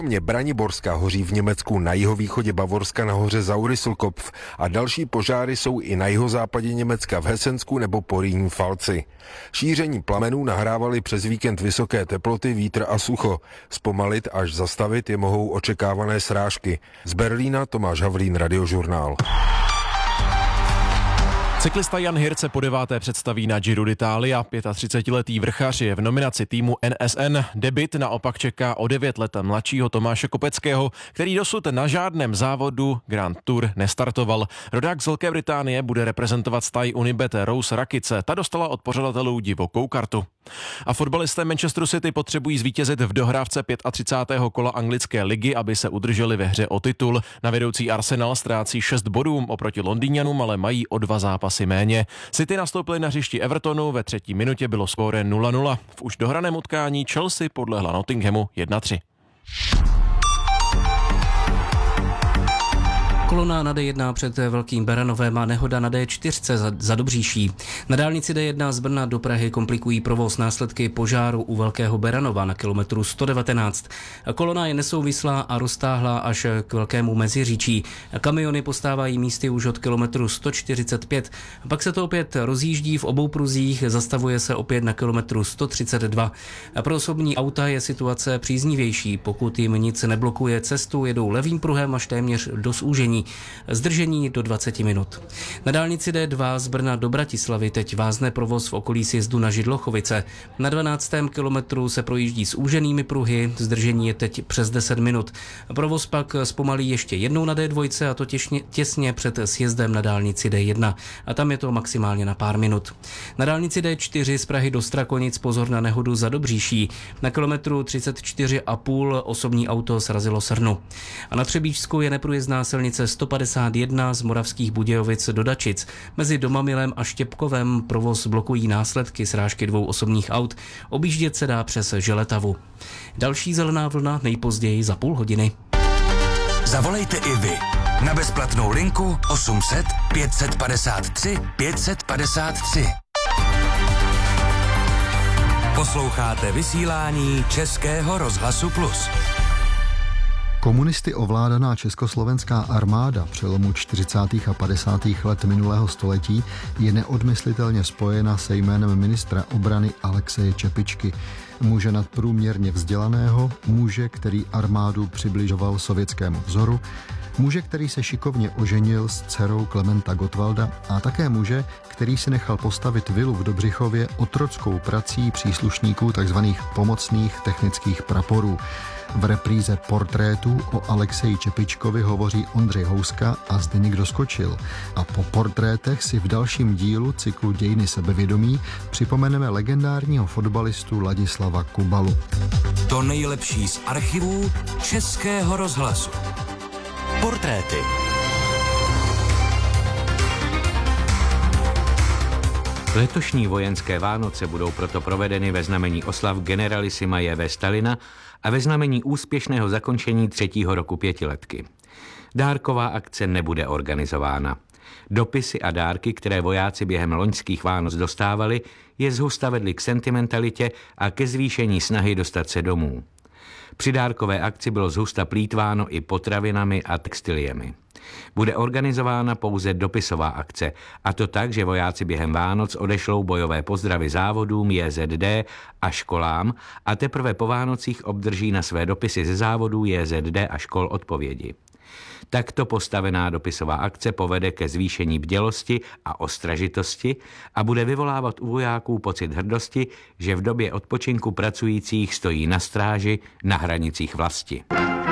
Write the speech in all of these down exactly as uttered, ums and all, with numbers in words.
Kromě Braniborska hoří v Německu na jihovýchodě Bavorska na hoře Zauriselkopf a další požáry jsou i na jihozápadě Německa v Hesensku nebo Porýním Falci. Šíření plamenů nahrávali přes víkend vysoké teploty, vítr a sucho. Zpomalit až zastavit je mohou očekávané srážky. Z Berlína Tomáš Havlín, Radiožurnál. Cyklista Jan Hirt se po deváté představí na Giro d'Italia. třicetiletý vrchař je v nominaci týmu N S N. Debut naopak čeká o devět let mladšího Tomáše Kopeckého, který dosud na žádném závodu Grand Tour nestartoval. Rodák z Velké Británie bude reprezentovat staj Unibet Rose Rakice. Ta dostala od pořadatelů divokou kartu. A fotbalisté Manchesteru City potřebují zvítězit v dohrávce třicátého pátého kola anglické ligy, aby se udrželi ve hře o titul. Na vedoucí Arsenal ztrácí šest bodů oproti Londýňanům, ale mají o dva zápasy méně. City nastoupili na hřišti Evertonu, ve třetí minutě bylo skóre nula nula. V už dohraném utkání Chelsea podlehla Nottinghamu jedna tři. Kolona na D jedna před Velkým Beranovem a nehoda na D čtyři za, za Dobříší. Na dálnici D jedna z Brna do Prahy komplikují provoz následky požáru u Velkého Beranova na kilometru sto devatenáct. Kolona je nesouvislá a roztáhlá až k Velkému Meziříčí. Kamiony postávají místy už od kilometru sto čtyřicet pět. Pak se to opět rozjíždí v obou pruzích, zastavuje se opět na kilometru sto třicet dva. A pro osobní auta je situace příznivější. Pokud jim nic neblokuje cestu, jedou levým pruhem až téměř do zúžení. Zdržení do dvacet minut. Na dálnici D dva z Brna do Bratislavy teď vázne provoz v okolí sjezdu na Židlochovice. Na dvanáctém kilometru se projíždí s úženými pruhy, zdržení je teď přes deset minut. Provoz pak zpomalí ještě jednou na D dva a to těsně, těsně před sjezdem na dálnici D jedna a tam je to maximálně na pár minut. Na dálnici D čtyři z Prahy do Strakonic pozor na nehodu za Dobříší. Na kilometru třicet čtyři a půl osobní auto srazilo srnu. A na Třebíčsku je neprůjezdná silnice sto padesát jedna z Moravských Budějovic do Dačic. Mezi Domamilem a Štěpkovem provoz blokují následky srážky dvou osobních aut. Objíždět se dá přes Želetavu. Další zelená vlna nejpozději za půl hodiny. Zavolejte i vy na bezplatnou linku osm set pět set padesát tři pět set padesát tři. Posloucháte vysílání Českého rozhlasu Plus. Komunisty ovládaná československá armáda přelomu čtyřicátých a padesátých let minulého století je neodmyslitelně spojena se jménem ministra obrany Alexeje Čepičky. Muže nadprůměrně vzdělaného, muže, který armádu přibližoval sovětskému vzoru, muže, který se šikovně oženil s dcerou Klementa Gottwalda a také muže, který si nechal postavit vilu v Dobřichově otrockou prací příslušníků tzv. Pomocných technických praporů. V repríze portrétů o Alexeji Čepičkovi hovoří Ondřej Houska a Zdeněk Doskočil. A po portrétech si v dalším dílu cyklu Dějiny sebevědomí připomeneme legendárního fotbalistu Ladislava Kubalu. To nejlepší z archivů Českého rozhlasu. Portréty. Letošní vojenské Vánoce budou proto provedeny ve znamení oslav generalisima J V Stalina a ve znamení úspěšného zakončení třetího roku pětiletky. Dárková akce nebude organizována. Dopisy a dárky, které vojáci během loňských Vánoc dostávali, je zhusta vedly k sentimentalitě a ke zvýšení snahy dostat se domů. Při dárkové akci bylo zhusta plýtváno i potravinami a textiliemi. Bude organizována pouze dopisová akce, a to tak, že vojáci během Vánoc odešlou bojové pozdravy závodům, J Z D a školám a teprve po Vánocích obdrží na své dopisy ze závodů, J Z D a škol odpovědi. Takto postavená dopisová akce povede ke zvýšení bdělosti a ostražitosti a bude vyvolávat u vojáků pocit hrdosti, že v době odpočinku pracujících stojí na stráži na hranicích vlasti.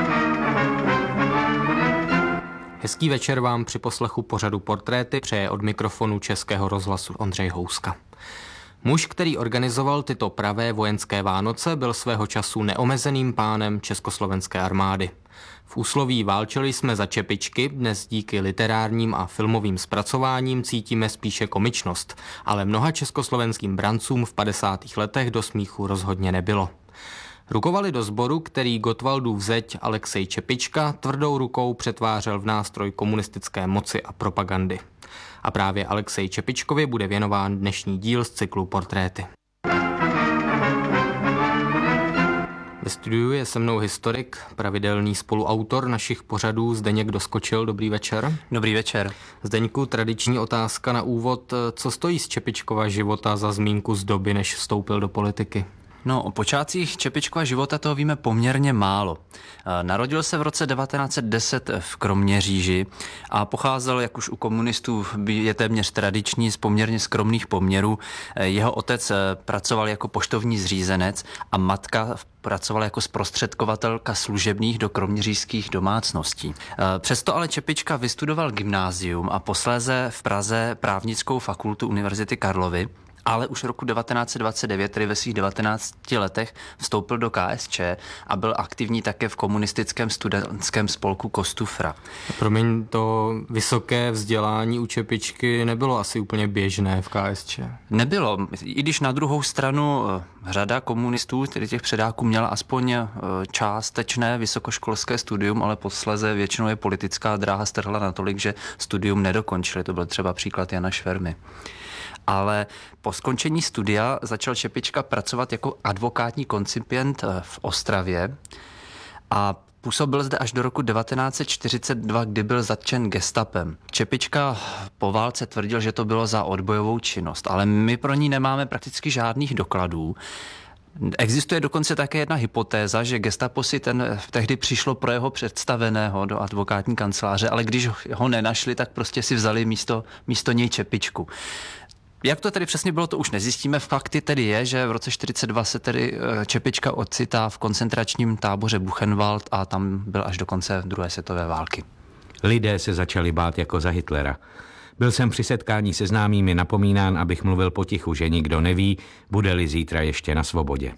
Hezký večer vám při poslechu pořadu Portréty přeje od mikrofonu Českého rozhlasu Ondřej Houska. Muž, který organizoval tyto pravé vojenské Vánoce, byl svého času neomezeným pánem československé armády. V úsloví válčili jsme za Čepičky, dnes díky literárním a filmovým zpracováním cítíme spíše komičnost, ale mnoha československým brancům v padesátých letech do smíchu rozhodně nebylo. Rukovali do sboru, který Gottwaldův zeď Alexej Čepička tvrdou rukou přetvářel v nástroj komunistické moci a propagandy. A právě Alexeji Čepičkovi bude věnován dnešní díl z cyklu Portréty. Ve studiu je se mnou historik, pravidelný spoluautor našich pořadů Zdeněk Doskočil. Dobrý večer. Dobrý večer. Zdeňku, tradiční otázka na úvod. Co stojí z Čepičkova života za zmínku z doby, než vstoupil do politiky? No, o počátcích Čepičkova života toho víme poměrně málo. Narodil se v roce devatenáct set deset v Kroměříži a pocházel, jak už u komunistů je téměř tradiční, z poměrně skromných poměrů. Jeho otec pracoval jako poštovní zřízenec a matka pracovala jako zprostředkovatelka služebních do kroměřížských domácností. Přesto ale Čepička vystudoval gymnázium a posléze v Praze právnickou fakultu Univerzity Karlovy, ale už roku devatenáct set dvacet devět, tedy ve svých devatenácti letech, vstoupil do K S Č a byl aktivní také v komunistickém studentském spolku Kostufra. Promiň, to vysoké vzdělání u Čepičky nebylo asi úplně běžné v K S Č. Nebylo, i když na druhou stranu řada komunistů, tedy těch předáků, měla aspoň částečné vysokoškolské studium, ale posléze většinou je politická dráha strhla natolik, že studium nedokončili. To byl třeba příklad Jana Švermy. Ale po skončení studia začal Čepička pracovat jako advokátní koncipient v Ostravě a působil zde až do roku devatenáct set čtyřicet dva, kdy byl zatčen gestapem. Čepička po válce tvrdil, že to bylo za odbojovou činnost, ale my pro ní nemáme prakticky žádných dokladů. Existuje dokonce také jedna hypotéza, že gestapo si ten tehdy přišlo pro jeho představeného do advokátní kanceláře, ale když ho nenašli, tak prostě si vzali místo, místo něj Čepičku. Jak to tedy přesně bylo, to už nezjistíme. Fakty tedy je, že v roce čtyřicet dva se tedy Čepička ocitá v koncentračním táboře Buchenwald a tam byl až do konce druhé světové války. Lidé se začali bát jako za Hitlera. Byl jsem při setkání se známými napomínán, abych mluvil potichu, že nikdo neví, bude-li zítra ještě na svobodě.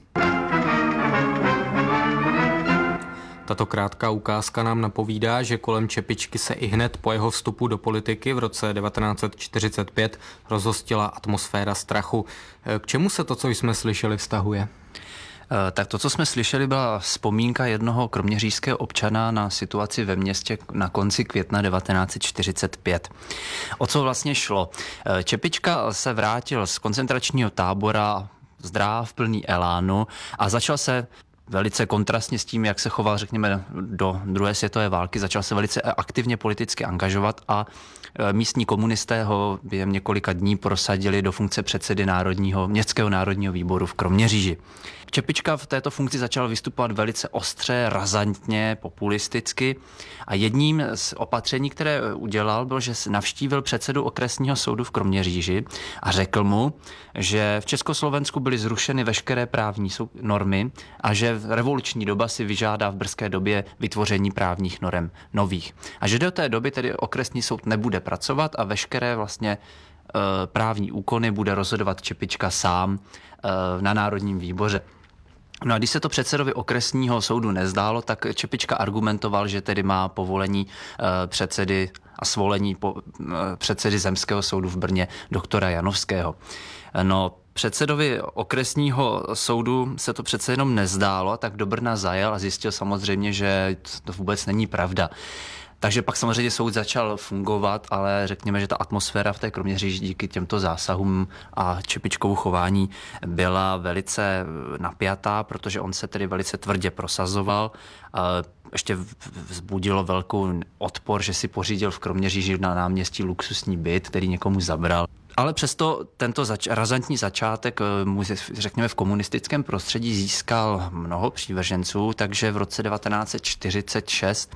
Tato krátká ukázka nám napovídá, že kolem Čepičky se i hned po jeho vstupu do politiky v roce devatenáct set čtyřicet pět rozhostila atmosféra strachu. K čemu se to, co jsme slyšeli, vztahuje? Tak to, co jsme slyšeli, byla vzpomínka jednoho kroměřížského občana na situaci ve městě na konci května devatenáct set čtyřicet pět. O co vlastně šlo? Čepička se vrátil z koncentračního tábora zdráv, plný elánu a začal se velice kontrastně s tím, jak se choval, řekněme, do druhé světové války, začal se velice aktivně politicky angažovat a místní komunisté ho během několika dní prosadili do funkce předsedy národního, městského národního výboru v Kroměříži. Čepička v této funkci začal vystupovat velice ostře, razantně, populisticky a jedním z opatření, které udělal, bylo, že navštívil předsedu okresního soudu v Kroměříži a řekl mu, že v Československu byly zrušeny veškeré právní normy a že revoluční doba si vyžádá v brzké době vytvoření právních norem nových. A že do té doby tedy okresní soud nebude pracovat a veškeré vlastně e, právní úkony bude rozhodovat Čepička sám e, na Národním výboře. No a když se to předsedovi okresního soudu nezdálo, tak Čepička argumentoval, že tedy má povolení e, předsedy a svolení po, e, předsedy Zemského soudu v Brně doktora Janovského. No, předsedovi okresního soudu se to přece jenom nezdálo, tak do Brna zajel a zjistil samozřejmě, že to vůbec není pravda. Takže pak samozřejmě soud začal fungovat, ale řekněme, že ta atmosféra v té Kroměříži díky těmto zásahům a Čepičkovu chování byla velice napjatá, protože on se tedy velice tvrdě prosazoval. Ještě vzbudilo velkou odpor, že si pořídil v Kroměříži na náměstí luxusní byt, který někomu zabral. Ale přesto tento zač- razantní začátek, řekněme, v komunistickém prostředí získal mnoho přívrženců, takže v roce devatenáct set čtyřicet šest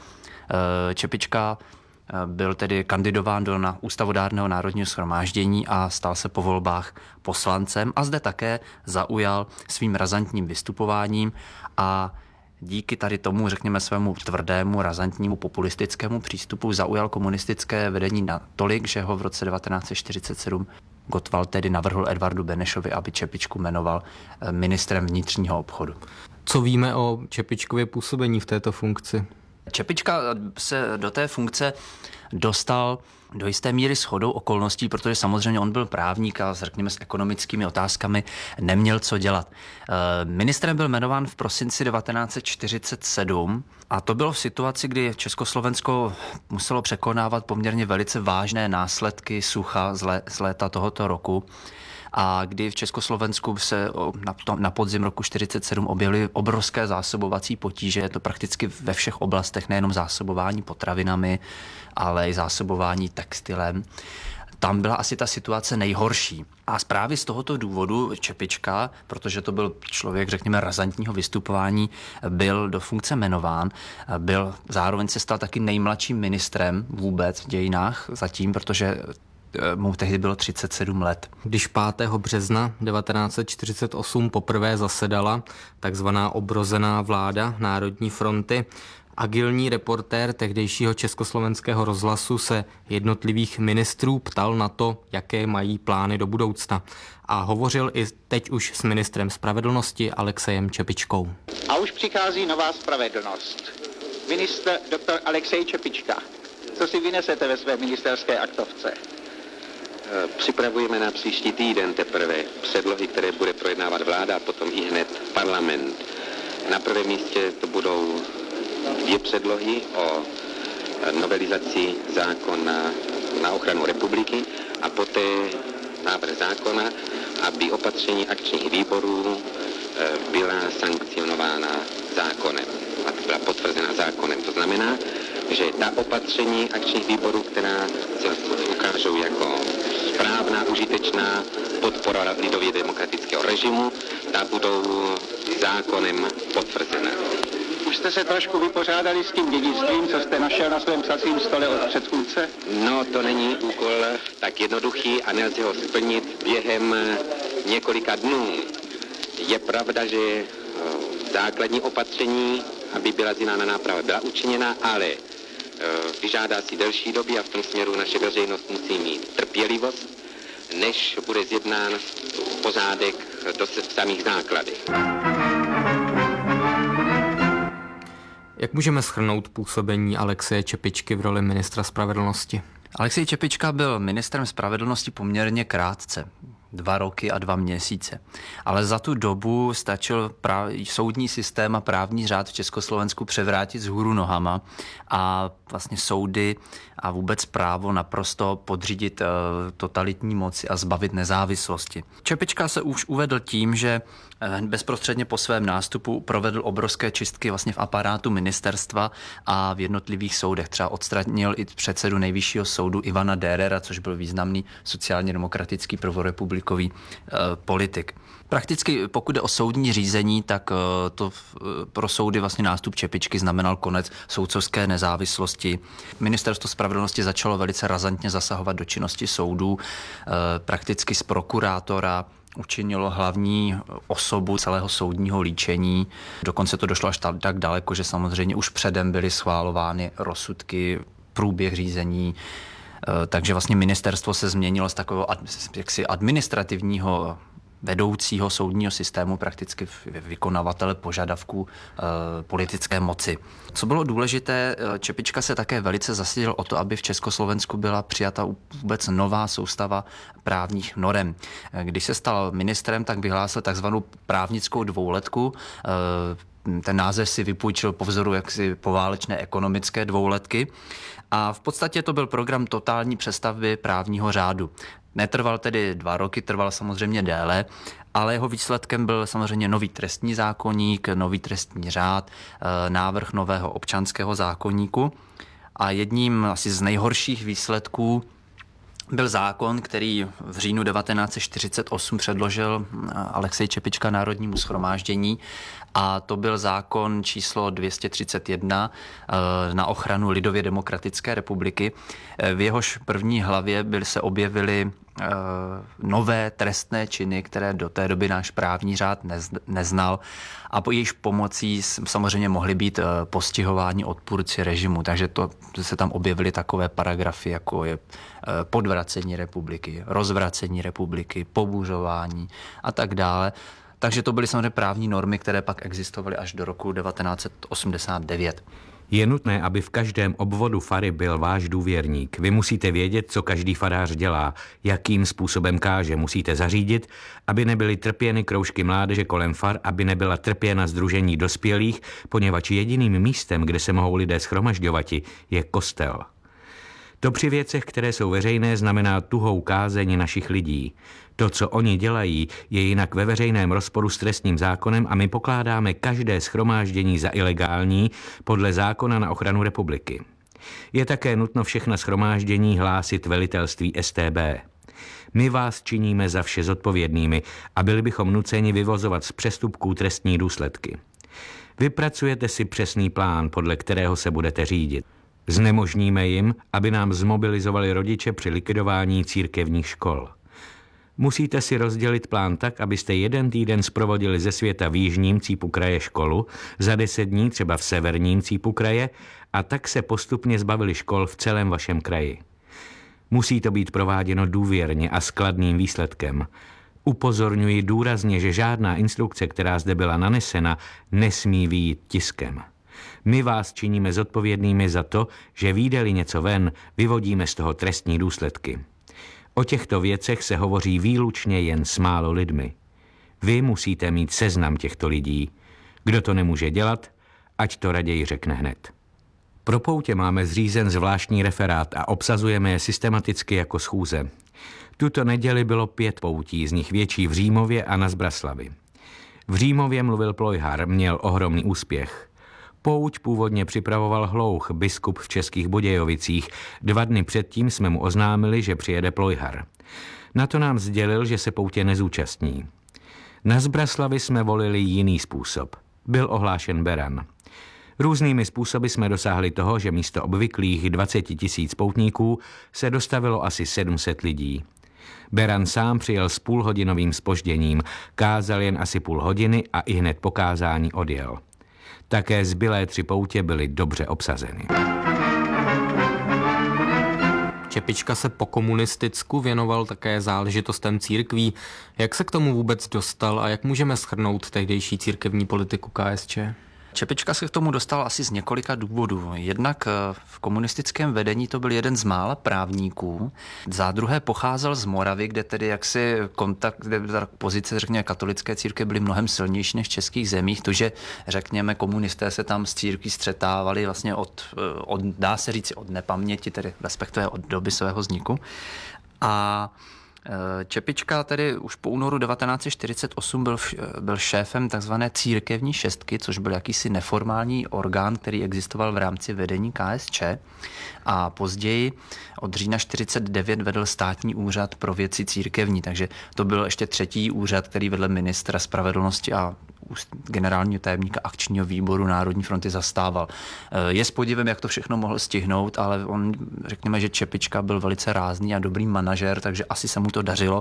Čepička byl tedy kandidován do na ústavodárného národního shromáždění a stal se po volbách poslancem a zde také zaujal svým razantním vystupováním a díky tady tomu, řekněme, svému tvrdému, razantnímu, populistickému přístupu zaujal komunistické vedení natolik, že ho v roce devatenáct set čtyřicet sedm Gottwald tedy navrhl Edvardu Benešovi, aby Čepičku jmenoval ministrem vnitřního obchodu. Co víme o Čepičkově působení v této funkci? Čepička se do té funkce dostal do jisté míry shodou okolností, protože samozřejmě on byl právník a řekněme s ekonomickými otázkami neměl co dělat. Ministrem byl jmenován v prosinci devatenáct set čtyřicet sedm a to bylo v situaci, kdy Československo muselo překonávat poměrně velice vážné následky sucha z léta tohoto roku. a kdy v Československu se na, to, na podzim roku čtyřicet sedm objevily obrovské zásobovací potíže, je to prakticky ve všech oblastech, nejenom zásobování potravinami, ale i zásobování textilem. Tam byla asi ta situace nejhorší. A právě z tohoto důvodu Čepička, protože to byl člověk, řekněme, razantního vystupování, byl do funkce jmenován. Byl, zároveň se stal taky nejmladším ministrem vůbec v dějinách zatím, protože mu tehdy bylo třicet sedm let. Když pátého března devatenáct set čtyřicet osm poprvé zasedala takzvaná obrozená vláda Národní fronty, agilní reportér tehdejšího Československého rozhlasu se jednotlivých ministrů ptal na to, jaké mají plány do budoucna. A hovořil i teď už s ministrem spravedlnosti Alexejem Čepičkou. A už přichází nová spravedlnost. Ministr doktor Alexej Čepička. Co si vynesete ve své ministerské aktovce? Připravujeme na příští týden teprve předlohy, které bude projednávat vláda a potom i hned parlament. Na prvém místě to budou dvě předlohy o novelizaci zákona na ochranu republiky a poté návrh zákona, aby opatření akčních výborů byla sankcionována zákonem a byla potvrzena zákonem. To znamená, že ta opatření akčních výborů, která se ukážou jako správná, užitečná podpora lidově demokratického režimu, ta budou zákonem potvrzena. Už jste se trošku vypořádali s tím dědictvím, co jste našel na svém psacím stole od předchůdce? No, to není úkol tak jednoduchý a nelze ho splnit během několika dnů. Je pravda, že základní opatření, aby byla zjinána náprava, byla učiněna, ale vyžádá si delší doby a v tom směru naše veřejnost musí mít trpělivost, než bude zjednán pořádek do samých základech. Jak můžeme shrnout působení Alexeje Čepičky v roli ministra spravedlnosti? Alexej Čepička byl ministrem spravedlnosti poměrně krátce. Dva roky a dva měsíce. Ale za tu dobu stačil práv, soudní systém a právní řád v Československu převrátit z hůru nohama a vlastně soudy a vůbec právo naprosto podřídit uh, totalitní moci a zbavit nezávislosti. Čepička se už uvedl tím, že bezprostředně po svém nástupu provedl obrovské čistky vlastně v aparátu ministerstva a v jednotlivých soudech. Třeba odstranil i předsedu nejvyššího soudu Ivana Dérera, což byl významný sociálně demokratický prvorepublikový eh, politik. Prakticky pokud jde o soudní řízení, tak to pro soudy vlastně nástup Čepičky znamenal konec soudcovské nezávislosti. Ministerstvo spravedlnosti začalo velice razantně zasahovat do činnosti soudů, prakticky z prokurátora učinilo hlavní osobu celého soudního líčení. Dokonce to došlo až tak daleko, že samozřejmě už předem byly schválovány rozsudky, průběh řízení. Takže vlastně ministerstvo se změnilo z takového jaksi administrativního vedoucího soudního systému prakticky vykonavatele požadavků e, politické moci. Co bylo důležité, Čepička se také velice zasadil o to, aby v Československu byla přijata vůbec nová soustava právních norem. Když se stal ministrem, tak vyhlásil takzvanou právnickou dvouletku. E, ten název si vypůjčil po vzoru jaksi poválečné ekonomické dvouletky. A v podstatě to byl program totální přestavby právního řádu. Netrval tedy dva roky, trval samozřejmě déle, ale jeho výsledkem byl samozřejmě nový trestní zákoník, nový trestní řád, návrh nového občanského zákoníku a jedním asi z nejhorších výsledků byl zákon, který v říjnu devatenáct set čtyřicet osm předložil Alexej Čepička Národnímu shromáždění a to byl zákon číslo dvě stě třicet jedna na ochranu lidově demokratické republiky. V jehož první hlavě byly se objevily nové trestné činy, které do té doby náš právní řád neznal a po jejíž pomocí samozřejmě mohly být postihováni odpůrci režimu. Takže to se tam objevily takové paragrafy, jako je podvracení republiky, rozvracení republiky, pobuřování a tak dále. Takže to byly samozřejmě právní normy, které pak existovaly až do roku devatenáct set osmdesát devět. Je nutné, aby v každém obvodu fary byl váš důvěrník. Vy musíte vědět, co každý farář dělá, jakým způsobem káže. Musíte zařídit, aby nebyly trpěny kroužky mládeže kolem far, aby nebyla trpěna sdružení dospělých, poněvadž jediným místem, kde se mohou lidé shromažďovati, je kostel. To při věcech, které jsou veřejné, znamená tuhou kázeň našich lidí. To, co oni dělají, je jinak ve veřejném rozporu s trestním zákonem a my pokládáme každé shromáždění za ilegální podle zákona na ochranu republiky. Je také nutno všechna shromáždění hlásit velitelství S T B. My vás činíme za vše zodpovědnými a byli bychom nuceni vyvozovat z přestupků trestní důsledky. Vypracujete si přesný plán, podle kterého se budete řídit. Znemožníme jim, aby nám zmobilizovali rodiče při likvidování církevních škol. Musíte si rozdělit plán tak, abyste jeden týden zprovodili ze světa v jižním cípu kraje školu, za deset dní třeba v severním cípu kraje a tak se postupně zbavili škol v celém vašem kraji. Musí to být prováděno důvěrně a s kladným výsledkem. Upozorňuji důrazně, že žádná instrukce, která zde byla nanesena, nesmí vyjít tiskem. My vás činíme zodpovědnými za to, že vyjde-li něco ven, vyvodíme z toho trestní důsledky. O těchto věcech se hovoří výlučně jen s málo lidmi. Vy musíte mít seznam těchto lidí. Kdo to nemůže dělat, ať to raději řekne hned. Pro poutě máme zřízen zvláštní referát a obsazujeme je systematicky jako schůze. Tuto neděli bylo pět poutí, z nich větší v Římově a na Zbraslavi. V Římově mluvil Plojhar, měl ohromný úspěch. Pouť původně připravoval Hlouch, biskup v Českých Budějovicích. Dva dny předtím jsme mu oznámili, že přijede Plojhar. Na to nám sdělil, že se poutě nezúčastní. Na Zbraslavi jsme volili jiný způsob. Byl ohlášen beran. Různými způsoby jsme dosáhli toho, že místo obvyklých dvacet tisíc poutníků se dostavilo asi sedm set lidí. Beran sám přijel s půlhodinovým zpožděním, kázal jen asi půl hodiny a ihned po kázání odjel. Také zbylé tři poutě byly dobře obsazeny. Čepička se po komunisticku věnoval také záležitostem církví. Jak se k tomu vůbec dostal a jak můžeme shrnout tehdejší církevní politiku K S Č? Čepička se k tomu dostal asi z několika důvodů. Jednak v komunistickém vedení to byl jeden z mála právníků. Za druhé pocházel z Moravy, kde tedy jaksi kontakt, kde pozice, řekněme, katolické církve byly mnohem silnější než v českých zemích. To, že řekněme, komunisté se tam s církví střetávali vlastně od, od dá se říct, od nepaměti, tedy respektive od doby svého vzniku. A Čepička tedy už po únoru devatenáct set čtyřicet osm byl, byl šéfem takzvané církevní šestky, což byl jakýsi neformální orgán, který existoval v rámci vedení K S Č. A později od října čtyřicet devět vedl státní úřad pro věci církevní, takže to byl ještě třetí úřad, který vedle ministra spravedlnosti a generálního tajemníka akčního výboru Národní fronty zastával. Je s podivem, jak to všechno mohl stihnout, ale on, řekněme, že Čepička byl velice rázný a dobrý manažer, takže asi se mu to dařilo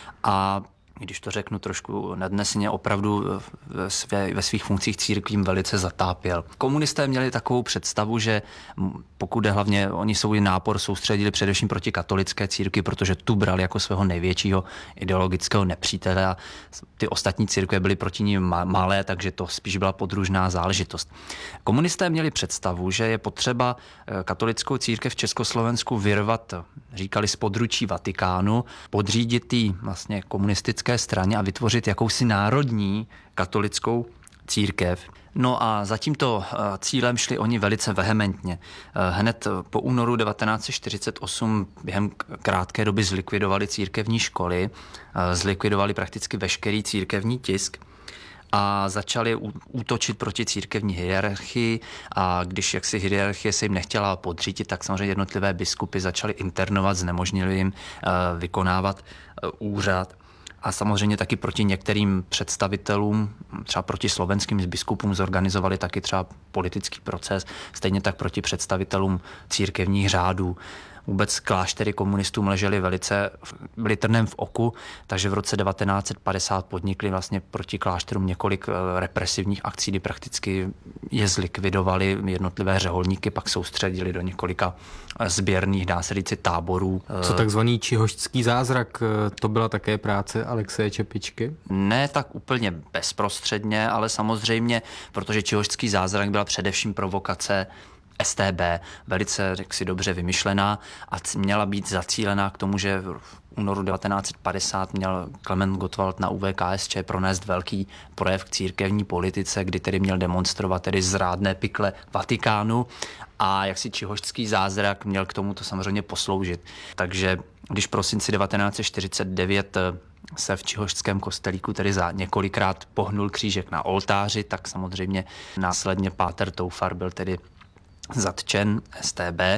a když to řeknu trošku nadneseně, opravdu ve, své, ve svých funkcích církvím velice zatápěl. Komunisté měli takovou představu, že pokud jde hlavně, oni svůj nápor soustředili především proti katolické církvi, protože tu brali jako svého největšího ideologického nepřítele a ty ostatní církve byly proti ní malé, takže to spíš byla podružná záležitost. Komunisté měli představu, že je potřeba katolickou církev v Československu vyrvat, říkali, z područí Vatikánu, podřídit jí vlastně komunistické straně a vytvořit jakousi národní katolickou církev. No a za tímto cílem šli oni velice vehementně. Hned po únoru devatenáct set čtyřicet osm během krátké doby zlikvidovali církevní školy, zlikvidovali prakticky veškerý církevní tisk a začali útočit proti církevní hierarchii a když jaksi hierarchie se jim nechtěla podřídit, tak samozřejmě jednotlivé biskupy začaly internovat, znemožnili jim vykonávat úřad. A samozřejmě taky proti některým představitelům, třeba proti slovenským biskupům zorganizovali taky třeba politický proces, stejně tak proti představitelům církevních řádů. Vůbec kláštery komunistům ležely velice, byly trnem v oku, takže v roce devatenáct set padesát podnikli vlastně proti klášterům několik represivních akcí, kdy prakticky je zlikvidovali, jednotlivé řeholníky pak soustředili do několika sběrných, dá se říci, táborů. Co takzvaný čihožský zázrak, to byla také práce Alexeje Čepičky? Ne tak úplně bezprostředně, ale samozřejmě, protože čihožský zázrak byla především provokace S T B, velice jaksi dobře vymyšlená a měla být zacílená k tomu, že v únoru devatenáct set padesát měl Klement Gottwald na U V K S Č pronést velký projev k církevní politice, kdy tedy měl demonstrovat tedy zrádné pikle Vatikánu a jaksi čihožský zázrak měl k tomu to samozřejmě posloužit. Takže když v prosinci devatenáct set čtyřicet devět se v čihožském kostelíku tedy za několikrát pohnul křížek na oltáři, tak samozřejmě následně páter Toufar byl tedy zatčen S T B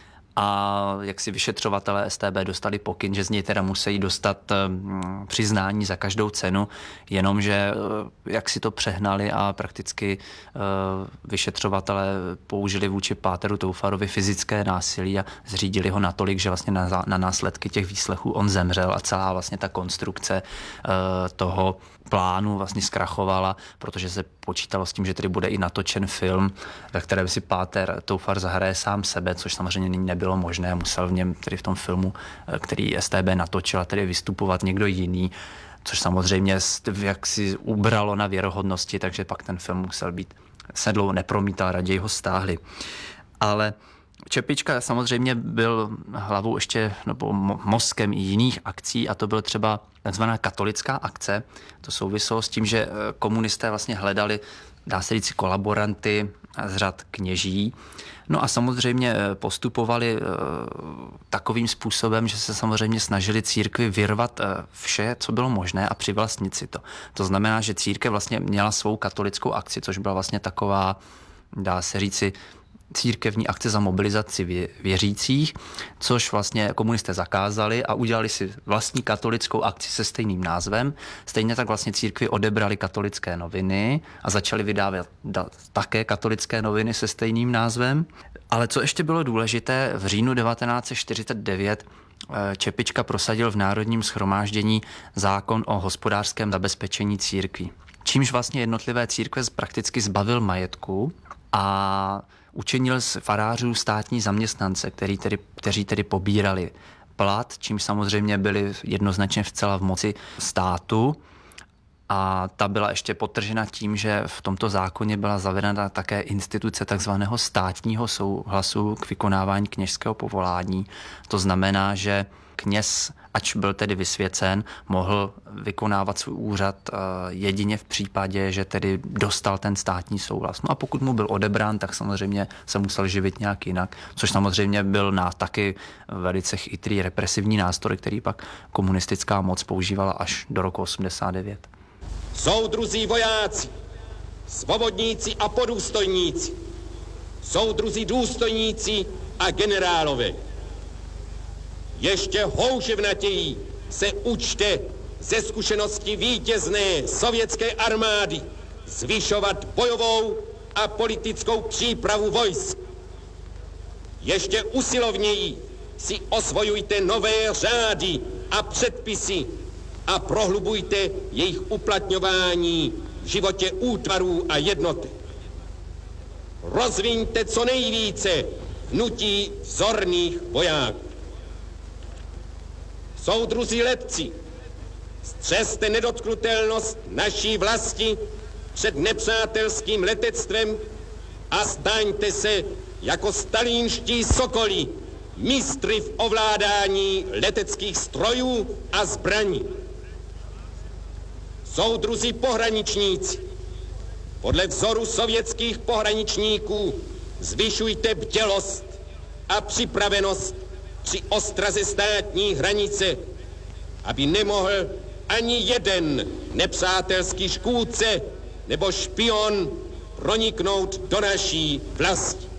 a jak si vyšetřovatelé S T B dostali pokyn, že z něj teda musí dostat přiznání za každou cenu, jenomže jak si to přehnali a prakticky vyšetřovatelé použili vůči páteru Toufarovi fyzické násilí a zřídili ho natolik, že vlastně na, na následky těch výslechů on zemřel a celá vlastně ta konstrukce toho plánu vlastně zkrachovala, protože se počítalo s tím, že tedy bude i natočen film, ve kterém si páter Toufar zahraje sám sebe, což samozřejmě nebylo možné. Musel v něm tedy v tom filmu, který S T B natočila, tedy vystupovat někdo jiný, což samozřejmě jak si ubralo na věrohodnosti, takže pak ten film musel být se dlouho nepromítal, raději ho stáhli. Ale Čepička samozřejmě byl hlavou ještě nebo mozkem i jiných akcí a to byl třeba takzvaná katolická akce. To souviselo s tím, že komunisté vlastně hledali, dá se říct, kolaboranty z řad kněží. No a samozřejmě postupovali takovým způsobem, že se samozřejmě snažili církvi vyrvat vše, co bylo možné a přivlastnit si to. To znamená, že církev vlastně měla svou katolickou akci, což byla vlastně taková, dá se říci, církevní akce za mobilizaci věřících, což vlastně komunisté zakázali a udělali si vlastní katolickou akci se stejným názvem. Stejně tak vlastně církvi odebrali katolické noviny a začali vydávat také katolické noviny se stejným názvem. Ale co ještě bylo důležité, v říjnu devatenáct set čtyřicet devět Čepička prosadil v Národním shromáždění zákon o hospodářském zabezpečení církví, čímž vlastně jednotlivé církve prakticky zbavil majetku a učinil z farářů státní zaměstnance, který tedy, kteří tedy pobírali plat, čím samozřejmě byli jednoznačně vcela v moci státu. A ta byla ještě podtržena tím, že v tomto zákoně byla zavedena také instituce takzvaného státního souhlasu k vykonávání kněžského povolání. To znamená, že kněz, ač byl tedy vysvěcen, mohl vykonávat svůj úřad jedině v případě, že tedy dostal ten státní souhlas. No a pokud mu byl odebrán, tak samozřejmě se musel živit nějak jinak, což samozřejmě byl na taky velice chytrý represivní nástroj, který pak komunistická moc používala až do roku osmdesát devět. Soudruzí vojáci, svobodníci a podůstojníci, soudruzí důstojníci a generálové, ještě houževnatěji se učte ze zkušenosti vítězné sovětské armády zvyšovat bojovou a politickou přípravu vojsk. Ještě usilovněji si osvojujte nové řády a předpisy a prohlubujte jejich uplatňování v životě útvarů a jednotek. Rozviňte co nejvíce hnutí vzorných vojáků. Soudruzí letci, střeste nedotknutelnost naší vlasti před nepřátelským letectvem a staňte se jako stalínští sokoli mistry v ovládání leteckých strojů a zbraní. Soudruzí pohraničníci, podle vzoru sovětských pohraničníků zvyšujte bdělost a připravenost při ostraze státní hranice, aby nemohl ani jeden nepřátelský škůdce nebo špion proniknout do naší vlasti.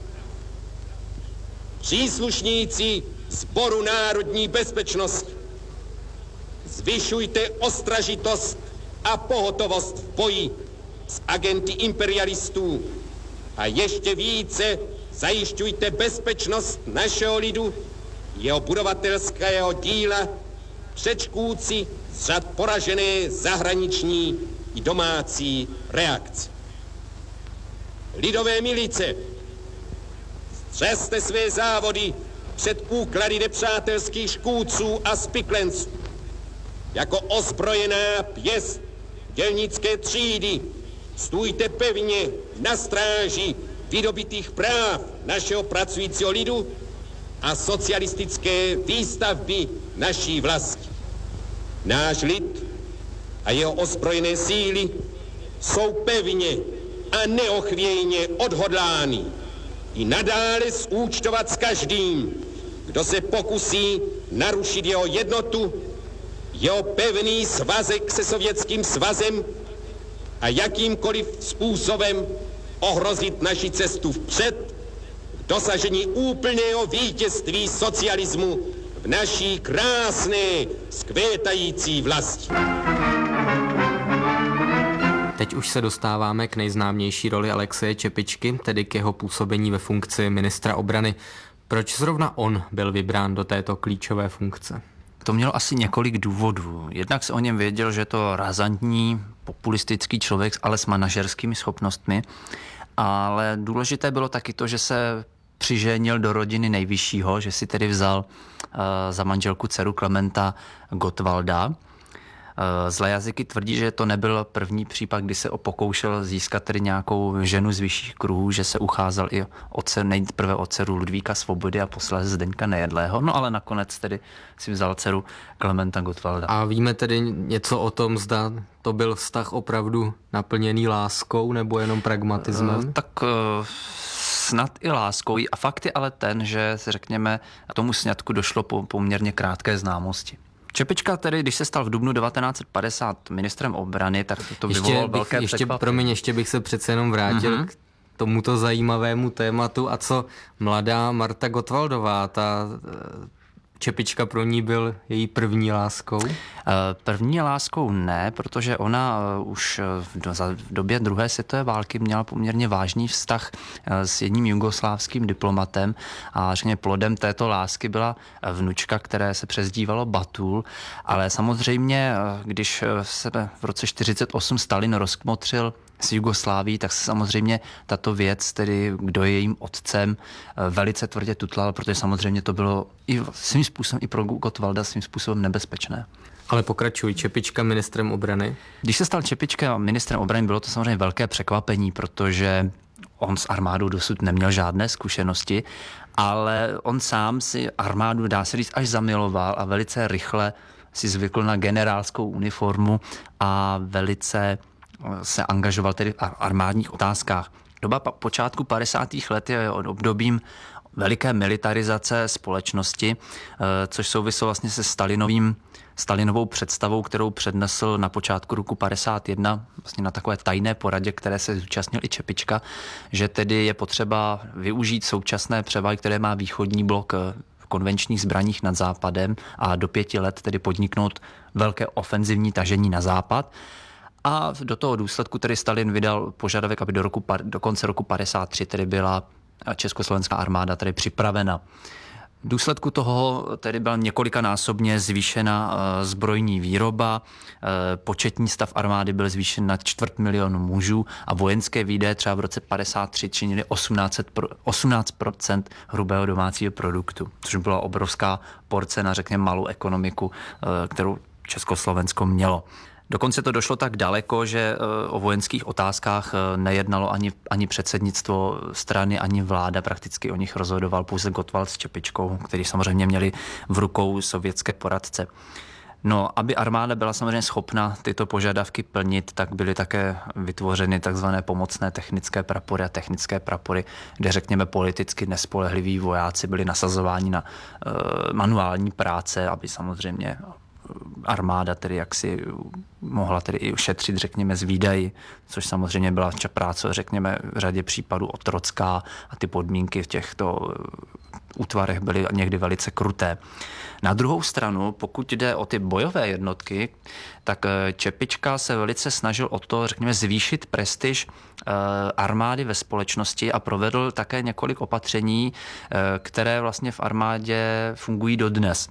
Příslušníci Sboru národní bezpečnosti, zvyšujte ostražitost a pohotovost v boji s agenty imperialistů a ještě více zajišťujte bezpečnost našeho lidu, jeho budovatelského díla před škůdci z řad poražené zahraniční i domácí reakce. Lidové milice, střeste své závody před úklady nepřátelských škůdců a spiklenců. Jako ozbrojená pěst dělnické třídy stůjte pevně na stráži vydobitých práv našeho pracujícího lidu a socialistické výstavby naší vlasti. Náš lid a jeho ozbrojené síly jsou pevně a neochvějně odhodlány i nadále zúčtovat s každým, kdo se pokusí narušit jeho jednotu, jeho pevný svazek se Sovětským svazem a jakýmkoliv způsobem ohrozit naši cestu vpřed k dosažení úplného vítězství socialismu v naší krásné, zkvétající vlasti. Teď už se dostáváme k nejznámější roli Alexeje Čepičky, tedy k jeho působení ve funkci ministra obrany. Proč zrovna on byl vybrán do této klíčové funkce? To mělo asi několik důvodů. Jednak se o něm věděl, že je to razantní, populistický člověk, ale s manažerskými schopnostmi. Ale důležité bylo taky to, že se přiženil do rodiny nejvyššího, že si tedy vzal uh, za manželku dceru Klementa Gottwalda. Zlé jazyky tvrdí, že to nebyl první případ, kdy se pokoušel získat tedy nějakou ženu z vyšších kruhů, že se ucházel i o dceru, nejprve o dceru Ludvíka Svobody a posléze Zdeňka Nejedlého, no ale nakonec tedy si vzal dceru Klementa Gottwalda. A víme tedy něco o tom, zda to byl vztah opravdu naplněný láskou nebo jenom pragmatismem? Uh, tak uh, snad i láskou. A fakt je ale ten, že řekněme, k tomu sňatku došlo po poměrně krátké známosti. Čepička tedy, když se stal v dubnu devatenáct set padesát ministrem obrany, tak to vyvolalo ještě bych, velké ještě, překvapení. Promiň, ještě bych se přece jenom vrátil mm-hmm. k tomuto zajímavému tématu. A co mladá Marta Gottwaldová, ta Čepička pro ní byl její první láskou? První láskou ne, protože ona už v době druhé světové války měla poměrně vážný vztah s jedním jugoslávským diplomatem a řekněme plodem této lásky byla vnučka, které se přezdívalo Batul, ale samozřejmě, když se v roce čtyřicet osm Stalin rozkmotřil s Jugoslávií, tak se samozřejmě tato věc, tedy kdo je jejím otcem, velice tvrdě tutlal, protože samozřejmě to bylo i svým způsobem i pro Gottwalda svým způsobem nebezpečné. Ale pokračuj, Čepička ministrem obrany. Když se stal Čepička ministrem obrany, bylo to samozřejmě velké překvapení, protože on s armádou dosud neměl žádné zkušenosti, ale on sám si armádu, dá se říct, až zamiloval a velice rychle si zvykl na generálskou uniformu a velice se angažoval tedy v armádních otázkách. Doba počátku padesátých let je obdobím veliké militarizace společnosti, což souviselo vlastně se Stalinovým, Stalinovou představou, kterou přednesl na počátku roku padesát jedna, vlastně na takové tajné poradě, které se zúčastnil i Čepička, že tedy je potřeba využít současné převahy, které má východní blok v konvenčních zbraních nad západem a do pěti let tedy podniknout velké ofenzivní tažení na západ. A do toho důsledku tedy Stalin vydal požadavek, aby do, roku, do konce roku padesát tři tedy byla československá armáda tedy připravena. V důsledku toho tedy byla několikanásobně zvýšena zbrojní výroba, početní stav armády byl zvýšen na čtvrt milionu mužů a vojenské výdaje třeba v roce padesát tři činily osmnáct procent hrubého domácího produktu, což byla obrovská porce na řekněme malou ekonomiku, kterou Československo mělo. Dokonce to došlo tak daleko, že o vojenských otázkách nejednalo ani, ani předsednictvo strany, ani vláda. Prakticky o nich rozhodoval pouze Gottwald s Čepičkou, který samozřejmě měli v rukou sovětské poradce. No, aby armáda byla samozřejmě schopna tyto požadavky plnit, tak byly také vytvořeny takzvané pomocné technické prapory a technické prapory, kde řekněme politicky nespolehliví vojáci byli nasazováni na uh, manuální práce, aby samozřejmě armáda tedy jaksi mohla tedy i ušetřit, řekněme, z výdají, což samozřejmě byla práce, řekněme, v řadě případů otrocká a ty podmínky v těchto útvarech byly někdy velice kruté. Na druhou stranu, pokud jde o ty bojové jednotky, tak Čepička se velice snažil o to, řekněme, zvýšit prestiž armády ve společnosti a provedl také několik opatření, které vlastně v armádě fungují dodnes.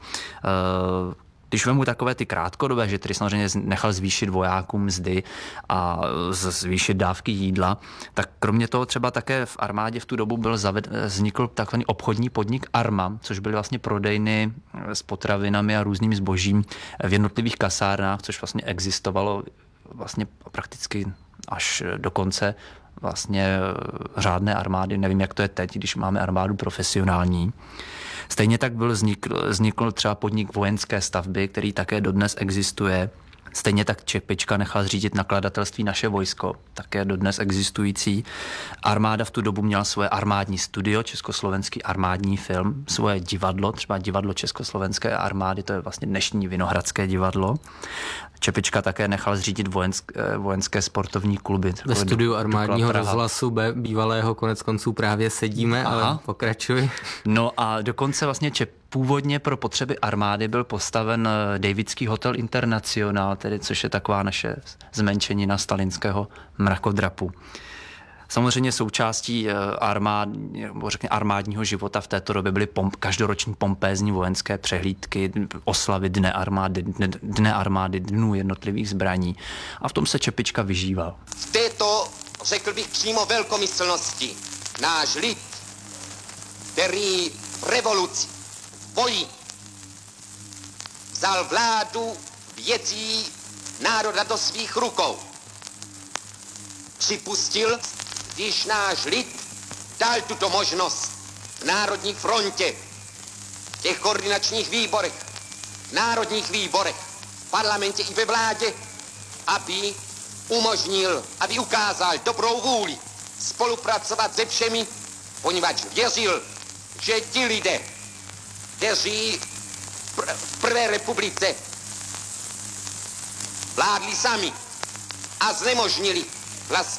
Když vemu takové ty krátkodobé, že tedy samozřejmě nechal zvýšit vojákům mzdy a zvýšit dávky jídla, tak kromě toho třeba také v armádě v tu dobu byl zaved, vznikl takový obchodní podnik Arma, což byly vlastně prodejny s potravinami a různým zbožím v jednotlivých kasárnách, což vlastně existovalo vlastně prakticky až do konce vlastně řádné armády. Nevím, jak to je teď, když máme armádu profesionální. Stejně tak byl vznikl, vznikl třeba podnik vojenské stavby, který také dodnes existuje. Stejně tak Čepička nechal zřídit nakladatelství Naše vojsko, také dodnes existující. Armáda v tu dobu měla svoje armádní studio, československý armádní film, svoje divadlo, třeba divadlo Československé armády, to je vlastně dnešní Vinohradské divadlo. Čepička také nechal zřídit vojenské, vojenské sportovní kluby. Ve studiu armádního rozhlasu B, bývalého konec konců právě sedíme, Aha. ale pokračuj. No a dokonce vlastně Čep, původně pro potřeby armády byl postaven Davidský hotel International, tedy což je taková naše zmenšenina stalinského mrakodrapu. Samozřejmě součástí armád, řekně armádního života v této době byly pomp, každoroční pompézní vojenské přehlídky, oslavy dne armády, dne, dne armády, dnů jednotlivých zbraní. A v tom se Čepička vyžíval. V této, řekl bych přímo velkomyslnosti, náš lid, který v revoluci, v boji, vzal vládu věcí národa do svých rukou. Připustil, když náš lid dal tuto možnost v Národní frontě, v těch koordinačních výborech, v národních výborech, v parlamentě i ve vládě, aby umožnil, aby ukázal dobrou vůli spolupracovat se všemi, poněvadž věřil, že ti lidé, kteří v prvé republice vládli sami a znemožnili vlastně